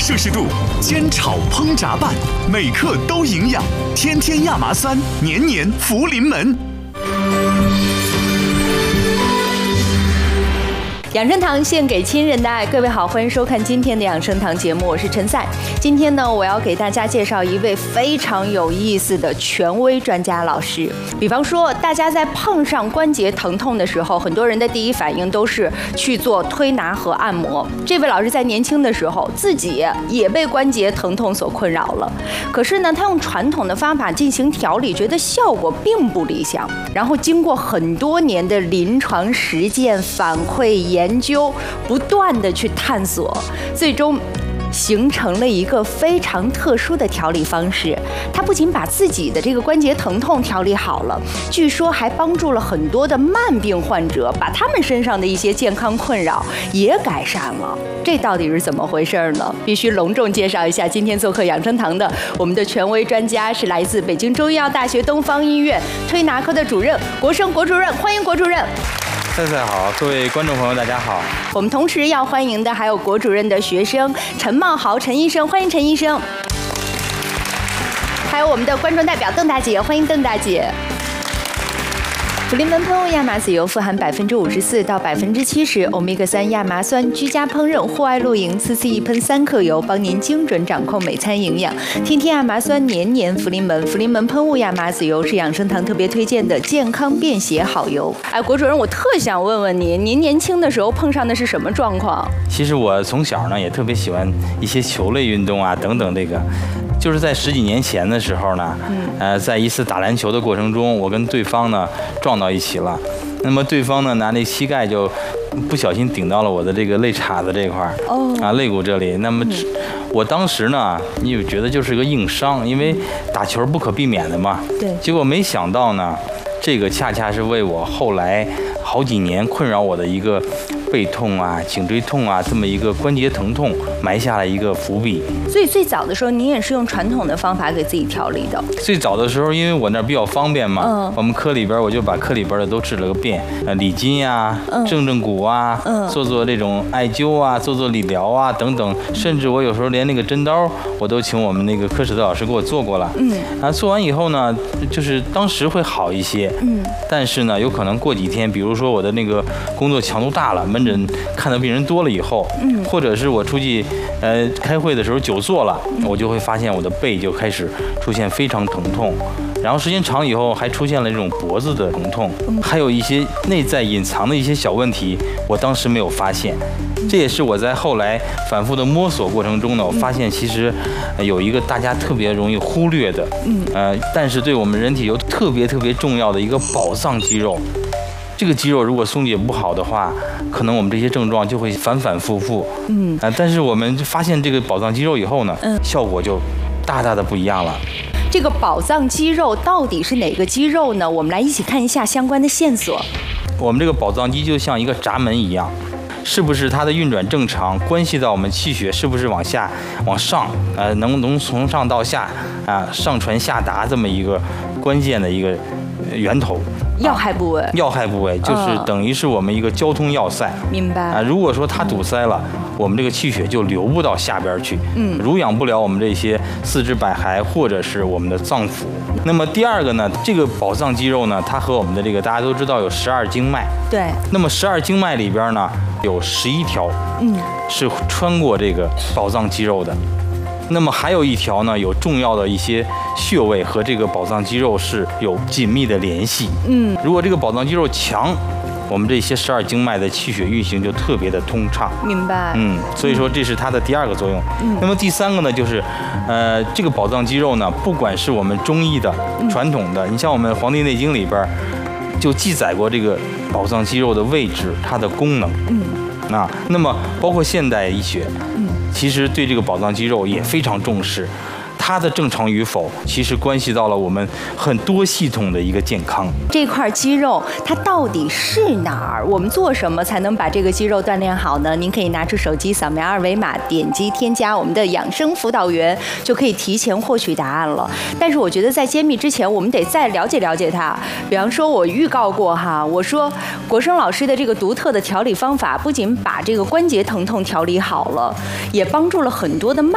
摄氏度，煎炒烹炸拌，每克都营养。天天亚麻酸，年年福临门。 养生堂献给亲人的爱，各位好，欢迎收看今天的养生堂节目，我是陈赛。今天呢，我要给大家介绍一位非常有意思的权威专家老师。比方说，大家在碰上关节疼痛的时候，很多人的第一反应都是去做推拿和按摩。这位老师在年轻的时候，自己也被关节疼痛所困扰了，可是呢，他用传统的方法进行调理，觉得效果并不理想。然后经过很多年的临床实践、反馈、研究，不断的去探索，最终形成了一个非常特殊的调理方式。他不仅把自己的这个关节疼痛调理好了，据说还帮助了很多的慢病患者，把他们身上的一些健康困扰也改善了。这到底是怎么回事呢？必须隆重介绍一下，今天做客养生堂的我们的权威专家是来自北京中医药大学东方医院推拿科的主任国生国主任，欢迎国主任。 赛赛好，各位观众朋友大家好。 我们同时要欢迎的还有国主任的学生陈茂豪陈医生，欢迎陈医生。还有我们的观众代表邓大姐，欢迎邓大姐。福临门喷雾亚麻籽油富含54%到70%欧米伽3亚麻酸，居家烹饪、户外露营，次一喷3克油，帮您精准掌控每餐营养。天天亚麻酸，年年福临门。福临门喷雾亚麻籽油是养生堂特别推荐的健康便携好油。哎，国主任，我特想问问您年轻的时候碰上的是什么状况？ 其实我从小呢也特别喜欢一些球类运动啊等等，这个就是在10几年前的时候呢，在一次打篮球的过程中，我跟对方呢撞到一起了。那么对方呢拿那膝盖就不小心顶到了我的这个肋叉子这块儿，肋骨这里。那么我当时呢，你觉得就是个硬伤，因为打球不可避免的嘛。 对。 结果没想到呢，这个恰恰是为我后来好几年困扰我的一个背痛啊、颈椎痛啊，这么一个关节疼痛埋下了一个伏笔。 所以最早的时候，您也是用传统的方法给自己调理的。 最早的时候，因为我那儿比较方便嘛，我们科里边我就把科里边的都治了个遍，理筋呀、正骨啊，做这种艾灸啊，做理疗啊等等，甚至我有时候连那个针刀我都请我们那个科室的老师给我做过了。做完以后呢，就是当时会好一些，但是呢，有可能过几天，比如说我的那个工作强度大了，门诊看的病人多了以后，或者是我出去开会的时候久坐了，我就会发现我的背就开始出现非常疼痛，然后时间长以后还出现了这种脖子的疼痛，还有一些内在隐藏的一些小问题，我当时没有发现。这也是我在后来反复的摸索过程中呢，我发现其实有一个大家特别容易忽略的，但是对我们人体有特别重要的一个宝藏肌肉。这个肌肉如果松解不好的话，可能我们这些症状就会反复复。但是我们发现这个宝藏肌肉以后呢，效果就大的不一样了。 这个宝藏肌肉到底是哪个肌肉呢？我们来一起看一下相关的线索。 我们这个宝藏肌就像一个闸门一样，是不是它的运转正常，关系到我们气血是不是往下往上，能从上到下上传下达这么一个关键的一个源头。 要害部位， 要害部位就是等于是我们一个交通要塞。 明白。 如果说它堵塞了，我们这个气血就流不到下边去，濡养不了我们这些四肢百骸或者是我们的脏腑。那么第二个呢，这个宝藏肌肉呢，它和我们的这个大家都知道有12经脉。对。那么12经脉里边呢，有11条，是穿过这个宝藏肌肉的。那么还有一条呢，有重要的一些穴位和这个宝藏肌肉是有紧密的联系。如果这个宝藏肌肉强，我们这些12经脉的气血运行就特别的通畅。明白。所以说这是它的第二个作用。那么第三个呢，就是这个宝藏肌肉呢，不管是我们中医的、传统的，你像我们《黄帝内经》里边就记载过这个宝藏肌肉的位置、它的功能。那么包括现代医学，其实对这个宝藏肌肉也非常重视。它的正常与否，其实关系到了我们很多系统的一个健康。 这块肌肉它到底是哪儿？我们做什么才能把这个肌肉锻炼好呢？您可以拿出手机扫描2维码，点击添加我们的养生辅导员，就可以提前获取答案了。但是我觉得在揭秘之前，我们得再了解了解它。比方说，我预告过哈，我说国生老师的这个独特的调理方法，不仅把这个关节疼痛调理好了，也帮助了很多的